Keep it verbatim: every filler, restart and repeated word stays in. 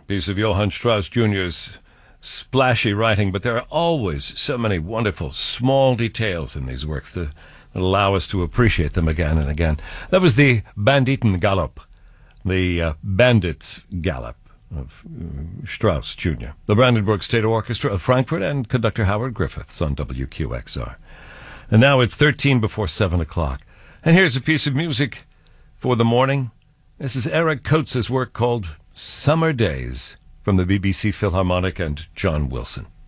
piece of Johann Strauss Junior's splashy writing, but there are always so many wonderful small details in these works that allow us to appreciate them again and again. That was the Banditengalopp, the uh, Bandits' Gallop of uh, Strauss Junior The Brandenburg State Orchestra of Frankfurt and conductor Howard Griffiths on W Q X R. And now it's thirteen before seven o'clock. And here's a piece of music for the morning. This is Eric Coates' work called Summer Days from the B B C Philharmonic and John Wilson.